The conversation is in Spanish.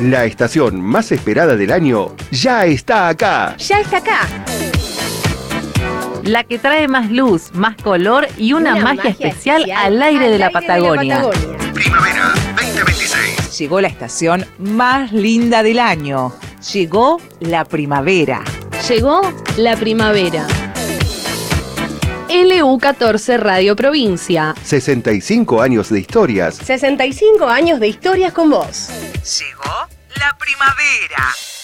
La estación más esperada del año ya está acá. Ya está acá. La que trae más luz, más color y una magia especial al aire de la Patagonia. Primavera 2026. Llegó la estación más linda del año. Llegó la primavera. Llegó la primavera. LU14 Radio Provincia. 65 años de historias. 65 años de historias con vos. Llegó la primavera.